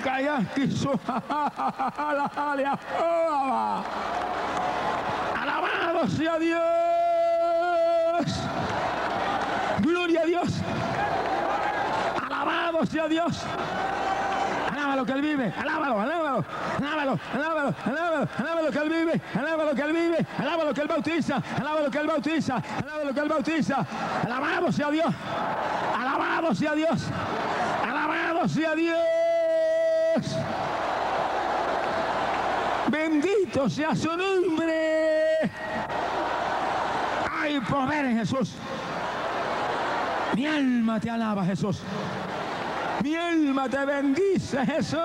Alabado sea Dios. Gloria a Dios. Alabado sea Dios. Alábalo que Él vive, alábalo, alábalo, alábalo, alábalo, alábalo, alábalo que Él vive, alábalo que Él vive, alábalo que Él bautiza, alábalo que Él bautiza, alábalo que Él bautiza. Alabado sea Dios, alabado sea Dios, alabado sea Dios. Bendito sea su nombre. Hay poder en Jesús. Mi alma te alaba, Jesús. Mi alma te bendice, Jesús.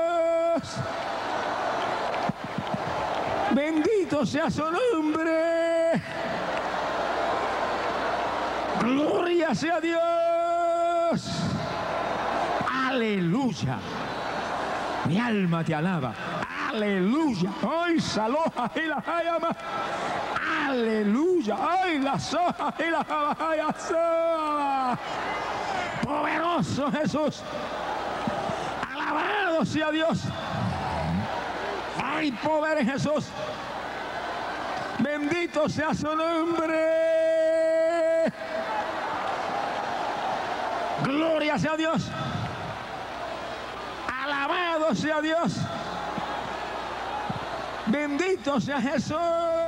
Bendito sea su nombre. Gloria sea Dios. Aleluya. Mi alma te alaba. Aleluya. Ay, saloja y la hayama. Aleluya. Ay, la soja y la hayama. Poderoso Jesús. Alabado sea Dios. Hay poder en Jesús. Bendito sea su nombre. Gloria sea Dios. Alabado sea Dios. Bendito sea Jesús.